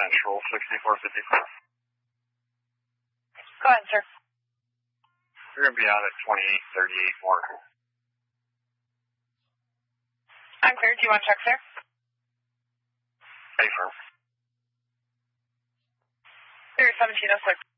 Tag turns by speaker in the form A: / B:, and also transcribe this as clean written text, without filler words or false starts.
A: Central 6454.
B: Go ahead, sir.
A: You're going to be out at 2838 more.
B: I'm clear. Do you want to check, sir?
A: Pay firm.
B: Clear 1706.